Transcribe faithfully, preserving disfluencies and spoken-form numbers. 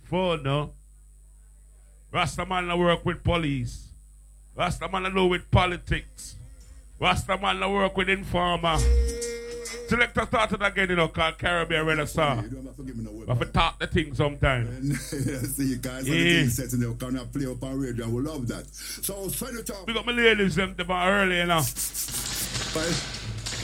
phone, no? Rastaman no work with police. Rastaman no with politics. Rastaman no work with informer. Selector started again, you know, called Caribbean Renaissance. You don't have to give me no word. I have to talk the thing sometimes. See, guys, yeah. The things set in there, can play up on radio, and we love that. So, Senator. We got my ladies, them, them early, you know. Bye.